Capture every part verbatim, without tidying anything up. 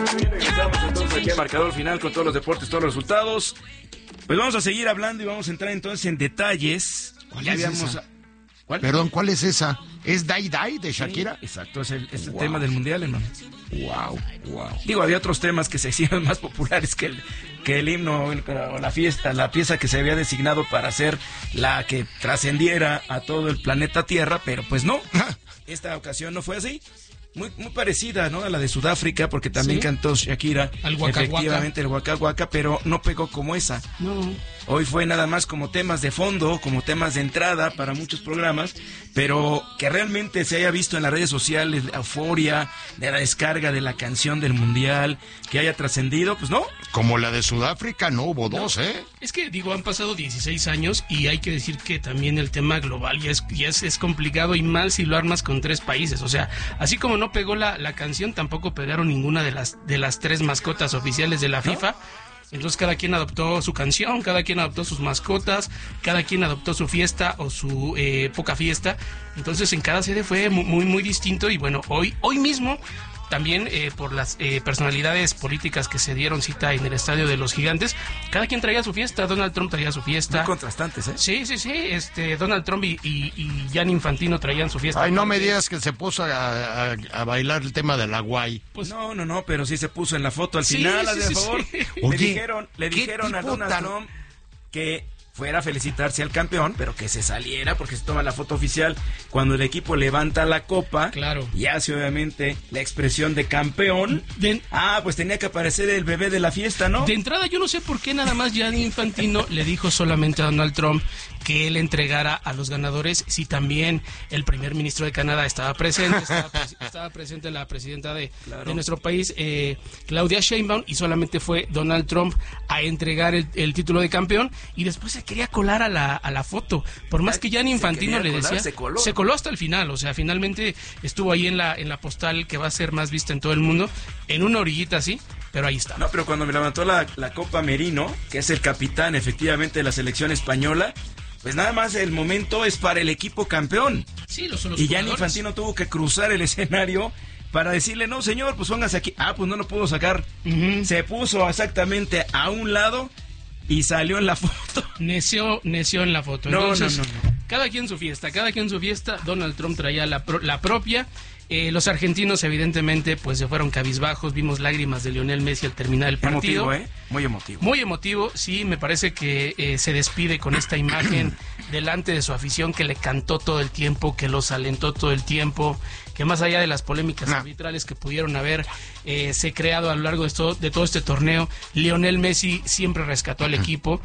Estamos entonces aquí a marcador final con todos los deportes, todos los resultados. Pues vamos a seguir hablando y vamos a entrar entonces en detalles. ¿Cuál ya es habíamos... esa? ¿Cuál? Perdón, ¿cuál es esa? ¿Es Dai Dai de Shakira? Sí, exacto, es el, es el Wow. tema del mundial, hermano. Wow, wow. Digo, había otros temas que se hicieron más populares que el, que el himno o el- o la fiesta, la pieza que se había designado para ser la que trascendiera a todo el planeta Tierra, pero pues no, esta ocasión no fue así. Muy, muy parecida, ¿no? A la de Sudáfrica, porque también Sí. cantó Shakira, Al Waka Waka. efectivamente el Waka Waka, pero no pegó como esa. No. Hoy fue nada más como temas de fondo, como temas de entrada para muchos programas, pero que realmente se haya visto en las redes sociales la euforia de la descarga de la canción del Mundial, que haya trascendido, pues no. Como la de Sudáfrica, no hubo dos, ¿eh? Es que, digo, han pasado dieciséis años y hay que decir que también el tema global ya es, ya es, es complicado y más si lo armas con tres países. O sea, así como no pegó la, la canción, tampoco pegaron ninguna de las, de las tres mascotas oficiales de la FIFA. Entonces cada quien adoptó su canción, cada quien adoptó sus mascotas, cada quien adoptó su fiesta o su eh, poca fiesta. Entonces en cada sede fue muy, muy, muy distinto y bueno, hoy, hoy mismo... También eh, por las eh, personalidades políticas que se dieron cita en el Estadio de los Gigantes, cada quien traía su fiesta. Donald Trump traía su fiesta. Muy contrastantes, ¿eh? Sí, sí, sí. Este, Donald Trump y, y, y Gianni Infantino traían su fiesta. Ay, no me digas que se puso a, a- a bailar el tema de la guay. Pues, no, no, no, pero sí se puso en la foto al Sí, final, sí, hazme sí, el favor. sí. Le Oye, dijeron, le ¿qué dijeron a tipo Donald tan- Trump que fuera a felicitarse al campeón, pero que se saliera porque se toma la foto oficial cuando el equipo levanta la copa. Claro. Y hace obviamente la expresión de campeón. De, Ah, pues tenía que aparecer el bebé de la fiesta, ¿no? de entrada, yo no sé por qué nada más Gianni Infantino le dijo solamente a Donald Trump que él entregara a los ganadores, si también el primer ministro de Canadá estaba presente, estaba, pres- estaba presente la presidenta de, Claro. de nuestro país, eh, Claudia Sheinbaum, y solamente fue Donald Trump a entregar el, el título de campeón, y después se quería colar a la, a la foto, por más que Gianni Se Infantino quería le colar, decía, se coló. hasta el final, o sea, finalmente estuvo ahí en la, en la postal que va a ser más vista en todo el mundo, en una orillita así, pero ahí está. No, pero cuando me levantó la, la Copa Merino, que es el capitán efectivamente de la selección española, pues nada más el momento es para el equipo campeón. Sí, los, los Y Gianni jugadores. Infantino tuvo que cruzar el escenario para decirle, no señor, pues póngase aquí. Ah, pues no lo pudo sacar. Ujú. Se puso exactamente a un lado y salió en la foto. Neció, neció en la foto. No, Entonces, no, no, no. cada quien su fiesta, cada quien su fiesta. Donald Trump traía la, pro- la propia. Eh, los argentinos, evidentemente, pues se fueron cabizbajos. Vimos lágrimas de Lionel Messi al terminar el partido. Emotivo, ¿eh? Muy emotivo. Muy emotivo, sí, me parece que eh, se despide con esta imagen delante de su afición que le cantó todo el tiempo, que los alentó todo el tiempo, que más allá de las polémicas No. arbitrales que pudieron haber eh, se creado a lo largo de todo, de todo este torneo, Lionel Messi siempre rescató al equipo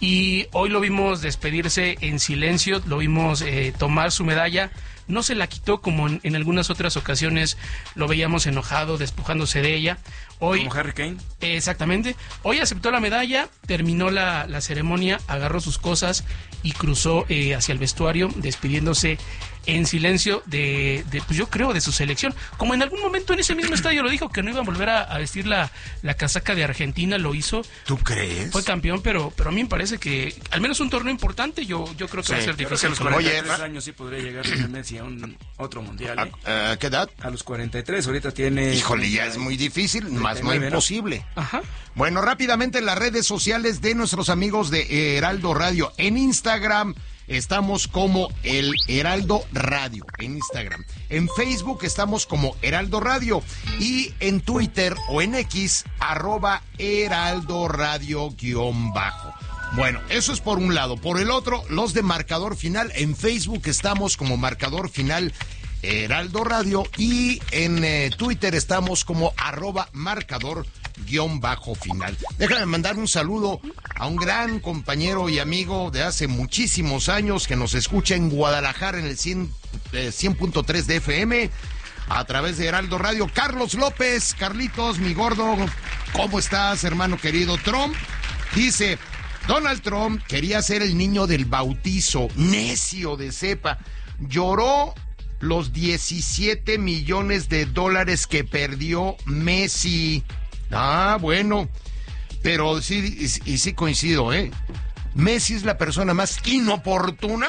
y hoy lo vimos despedirse en silencio, lo vimos eh, tomar su medalla. No se la quitó como en, en algunas otras ocasiones lo veíamos enojado, despojándose de ella. Hoy, Como Harry Kane. exactamente. Hoy aceptó la medalla, terminó la, la ceremonia, agarró sus cosas y cruzó eh, hacia el vestuario, despidiéndose en silencio de, de, pues yo creo, de su selección. Como en algún momento en ese mismo estadio lo dijo, que no iba a volver a, a vestir la, la casaca de Argentina, lo hizo. ¿Tú crees? Fue campeón, pero, pero a mí me parece que al menos un torneo importante, yo, yo creo que Sí, va a ser Yo creo que difícil. a los con- Oye, cuarenta y tres Ra- años sí podría llegar Lionel Messi a un otro mundial. ¿eh? ¿A, a qué edad? A los cuarenta y tres, ahorita tiene... Híjole, ya es muy difícil, más no treinta y nueve, ¿no? imposible. Ajá. Bueno, rápidamente en las redes sociales de nuestros amigos de Heraldo Radio. En Instagram estamos como el Heraldo Radio, en Instagram. En Facebook estamos como Heraldo Radio. Y en Twitter o en X, arroba Heraldo Radio guión bajo. Bueno, eso es por un lado. Por el otro, los de Marcador Final. En Facebook estamos como Marcador Final Heraldo Radio. Y en eh, Twitter estamos como arroba marcador guión bajo final. Déjame mandar un saludo a un gran compañero y amigo de hace muchísimos años que nos escucha en Guadalajara en el cien punto tres de F M a través de Heraldo Radio. Carlos López, Carlitos, mi gordo, ¿cómo estás, hermano querido? Trump dice, Donald Trump quería ser el niño del bautizo, necio de cepa, lloró los diecisiete millones de dólares que perdió Messi. Ah, bueno, pero sí, y, y sí coincido, ¿eh? Messi es la persona más inoportuna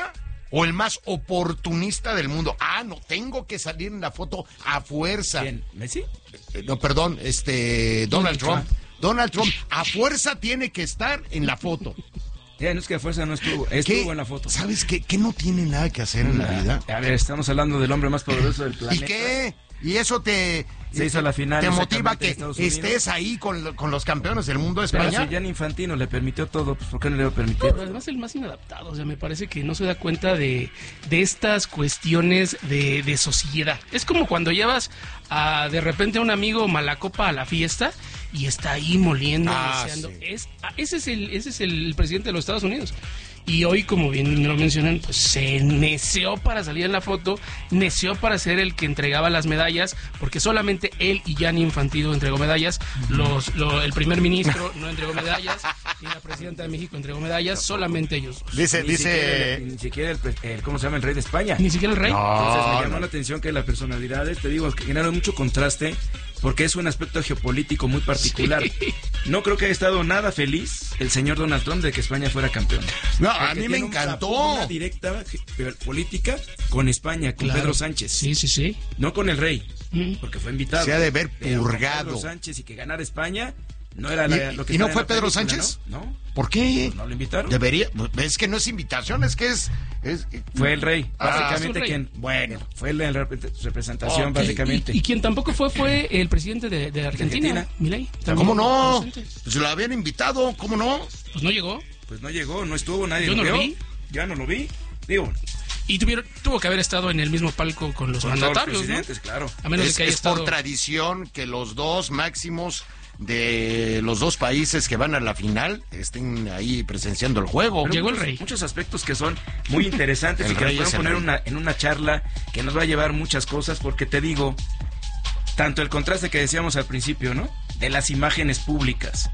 o el más oportunista del mundo. Ah, no, tengo que salir en la foto a fuerza. ¿Quién? ¿Messi? Eh, no, perdón, este, Donald, Donald Trump. Trump. Donald Trump, a fuerza tiene que estar en la foto. Ya, no es que a fuerza no estuvo, estuvo en la foto. ¿Sabes qué? ¿Qué no tiene nada que hacer en la vida? A ver, estamos hablando del hombre más poderoso del planeta. ¿Y qué? ¿Y eso te... Se hizo la final. ¿Te motiva que estés ahí con, con los campeones del mundo de España? Pero si Gianni Infantino le permitió todo, pues ¿por qué no le va a permitir? Pero además el más inadaptado, o sea, me parece que no se da cuenta de, de estas cuestiones de, de sociedad. Es como cuando llevas a, de repente a un amigo malacopa a la fiesta y está ahí moliendo, ah, deseando. Sí. Es, ese es el, ese es el presidente de los Estados Unidos. Y hoy, como bien lo mencionan, pues se neceó para salir en la foto, neceó para ser el que entregaba las medallas, porque solamente él y Gianni Infantino entregó medallas, los, lo, el primer ministro no entregó medallas, y la presidenta de México entregó medallas, solamente ellos. Dice, ni dice... Siquiera, ni siquiera el, el, ¿cómo se llama? El rey de España. Ni siquiera el rey. No, Entonces me llamó no. la atención que las personalidades, te digo, que generaron mucho contraste, porque es un aspecto geopolítico muy particular. Sí. No creo que haya estado nada feliz el señor Donald Trump de que España fuera campeón. No, porque a mí me encantó. Una directa política con España, con claro. Pedro Sánchez. Sí, sí, sí. No con el rey, mm. porque fue invitado. Se ha de ver purgado. Pedro Sánchez y que ganara España no era la, ¿Y, lo que ¿y no fue Pedro película, Sánchez? ¿no? ¿No? ¿Por qué? Pues no lo invitaron. Debería, es que no es invitación, es que es... es fue el rey, básicamente ah, quien... Bueno, fue la representación, okay. básicamente. Y, y, y quien tampoco fue fue el presidente de, de Argentina, Argentina. Milei. ¿Cómo no? Pues lo habían invitado, ¿cómo no? Pues no llegó. Pues no llegó, no estuvo, nadie Yo lo no vio. lo vi. Ya no lo vi. Digo... Y tuvieron, tuvo que haber estado en el mismo palco con los con mandatarios, ¿no? Claro. A menos es, de que haya es estado... por tradición que los dos máximos de los dos países que van a la final estén ahí presenciando el juego. Pero llegó muchos, el rey. Muchos aspectos que son muy interesantes y que nos pueden poner una, en una charla que nos va a llevar muchas cosas, porque te digo, tanto el contraste que decíamos al principio, ¿no? De las imágenes públicas,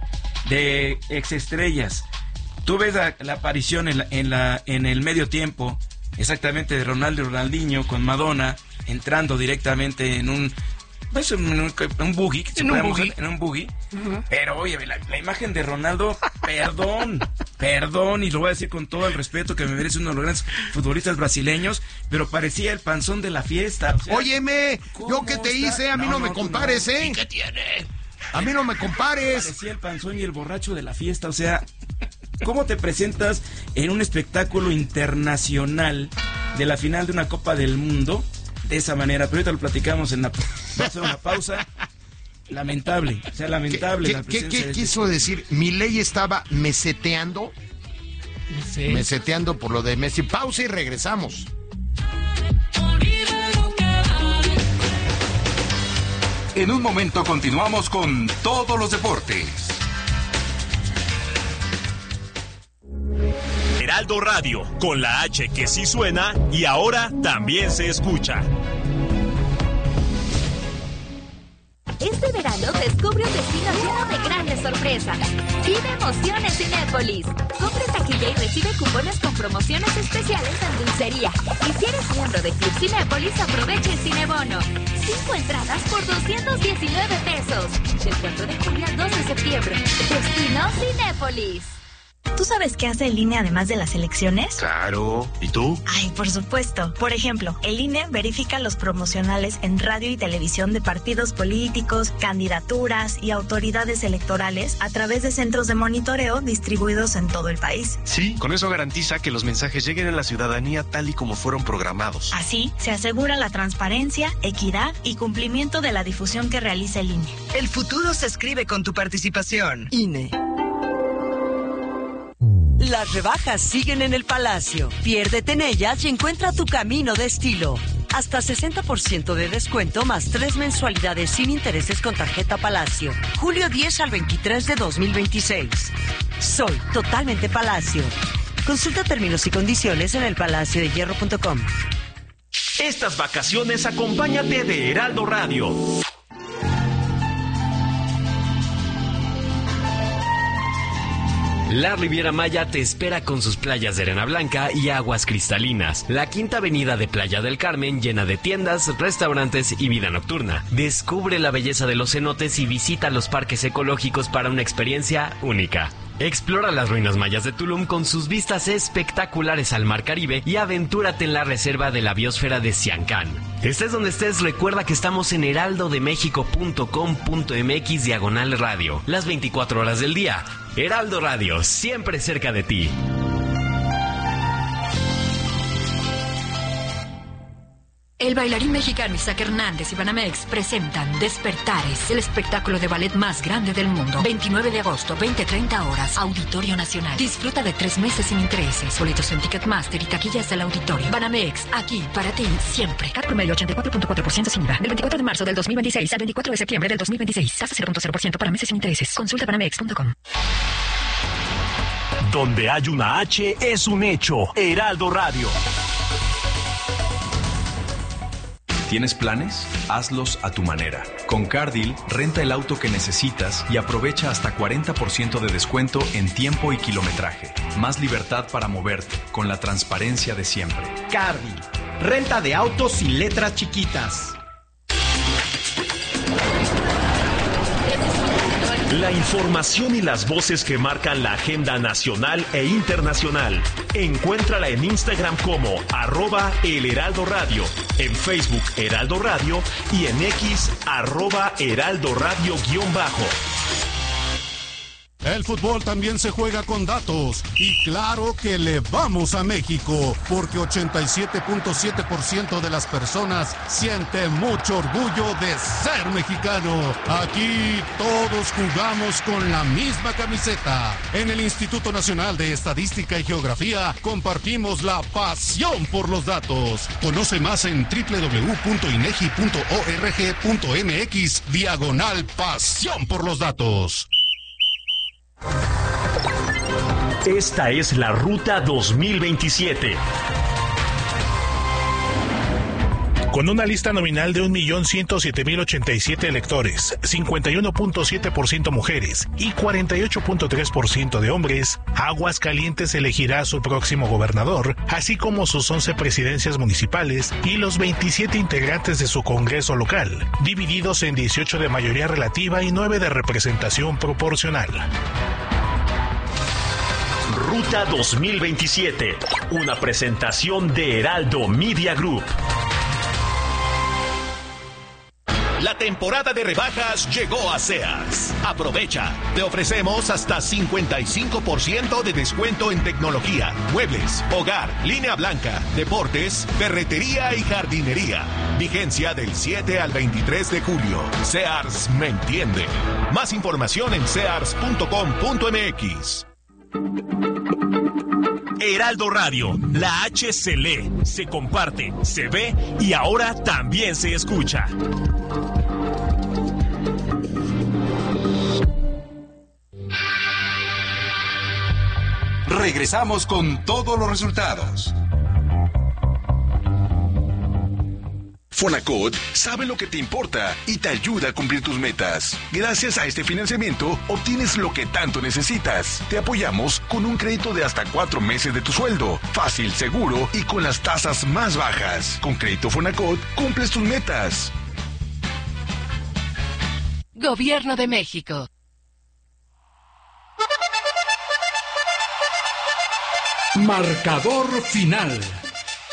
de exestrellas. Tú ves la, la aparición en, la, en, la, en el medio tiempo, exactamente, de Ronaldo y Ronaldinho con Madonna entrando directamente en un... Pues en un, un buggy, en un buggy, en un buggy. Uh-huh. Pero oye, la, la imagen de Ronaldo, perdón, perdón, y lo voy a decir con todo el respeto que me merece uno de los grandes futbolistas brasileños, pero parecía el panzón de la fiesta. O sea, óyeme, yo que te está? hice, a mí no, no, no me compares, no. ¿eh? ¿Y qué tiene? A mí no me compares. Parecía el panzón y el borracho de la fiesta, o sea, ¿cómo te presentas en un espectáculo internacional de la final de una Copa del Mundo? De esa manera, pero ahorita lo platicamos en la... Va a ser una pausa. Lamentable, o sea, lamentable. ¿Qué, la ¿qué, qué de quiso este... decir? Milei estaba meseteando. Sí. Meseteando por lo de Messi. Pausa y regresamos. En un momento continuamos con todos los deportes. Heraldo Radio, con la H que sí suena y ahora también se escucha. Este verano descubre un destino lleno de grandes sorpresas. Vive emoción en Cinépolis. Compre taquilla y recibe cupones con promociones especiales en dulcería. Y si eres miembro de Club Cinépolis, aprovecha el Cinebono. Cinco entradas por doscientos diecinueve pesos. Del cuatro de julio al dos de septiembre. Destino Cinépolis. ¿Tú sabes qué hace el I N E además de las elecciones? Claro. ¿Y tú? Ay, por supuesto. Por ejemplo, el I N E verifica los promocionales en radio y televisión de partidos políticos, candidaturas y autoridades electorales a través de centros de monitoreo distribuidos en todo el país. Sí, con eso garantiza que los mensajes lleguen a la ciudadanía tal y como fueron programados. Así, se asegura la transparencia, equidad y cumplimiento de la difusión que realiza el I N E. El futuro se escribe con tu participación. I N E. Las rebajas siguen en el Palacio. Piérdete en ellas y encuentra tu camino de estilo. Hasta sesenta por ciento de descuento más tres mensualidades sin intereses con tarjeta Palacio. julio diez al veintitrés de dos mil veintiséis. Soy totalmente Palacio. Consulta términos y condiciones en el palacio de hierro punto com. Estas vacaciones acompáñate de Heraldo Radio. La Riviera Maya te espera con sus playas de arena blanca y aguas cristalinas. La Quinta Avenida de Playa del Carmen llena de tiendas, restaurantes y vida nocturna. Descubre la belleza de los cenotes y visita los parques ecológicos para una experiencia única. Explora las ruinas mayas de Tulum con sus vistas espectaculares al Mar Caribe y aventúrate en la reserva de la biosfera de Siancán. Estés donde estés, recuerda que estamos en heraldo de méxico punto com punto m x diagonal radio, las veinticuatro horas del día. Heraldo Radio, siempre cerca de ti. El bailarín mexicano Isaac Hernández y Banamex presentan Despertares, el espectáculo de ballet más grande del mundo. veintinueve de agosto, veinte treinta horas, Auditorio Nacional. Disfruta de tres meses sin intereses. Boletos en Ticketmaster y taquillas del auditorio. Banamex, aquí para ti, siempre. Cat promedio ochenta y cuatro punto cuatro por ciento sin I V A. Del veinticuatro de marzo del dos mil veintiséis al veinticuatro de septiembre del dos mil veintiséis. Tasa cero punto cero por ciento para meses sin intereses. Consulta banamex punto com. Donde hay una H es un hecho. Heraldo Radio. ¿Tienes planes? Hazlos a tu manera. Con CarDeal, renta el auto que necesitas y aprovecha hasta cuarenta por ciento de descuento en tiempo y kilometraje. Más libertad para moverte, con la transparencia de siempre. CarDeal, renta de autos sin letras chiquitas. La información y las voces que marcan la agenda nacional e internacional. Encuéntrala en Instagram como arroba El Heraldo Radio, en Facebook Heraldo Radio y en X arroba Heraldo Radio guión bajo. El fútbol también se juega con datos y claro que le vamos a México porque ochenta y siete punto siete por ciento de las personas siente mucho orgullo de ser mexicano. Aquí todos jugamos con la misma camiseta. En el Instituto Nacional de Estadística y Geografía compartimos la pasión por los datos. Conoce más en doble u doble u doble u punto inegi punto org punto m x diagonal pasión por los datos. Esta es la Ruta dos mil veintisiete. Con una lista nominal de un millón ciento siete mil ochenta y siete electores, cincuenta y uno punto siete por ciento mujeres y cuarenta y ocho punto tres por ciento de hombres, Aguascalientes elegirá a su próximo gobernador, así como sus once presidencias municipales y los veintisiete integrantes de su Congreso local, divididos en dieciocho de mayoría relativa y nueve de representación proporcional. Ruta dos mil veintisiete, una presentación de Heraldo Media Group. La temporada de rebajas llegó a Sears. Aprovecha. Te ofrecemos hasta cincuenta y cinco por ciento de descuento en tecnología, muebles, hogar, línea blanca, deportes, ferretería y jardinería. Vigencia del siete al veintitrés de julio. Sears me entiende. Más información en sears punto com punto m x. Heraldo Radio, la H se lee, se comparte, se ve y ahora también se escucha. Regresamos con todos los resultados. Fonacot sabe lo que te importa y te ayuda a cumplir tus metas. Gracias a este financiamiento, obtienes lo que tanto necesitas. Te apoyamos con un crédito de hasta cuatro meses de tu sueldo. Fácil, seguro y con las tasas más bajas. Con Crédito Fonacot, cumples tus metas. Gobierno de México. Marcador final.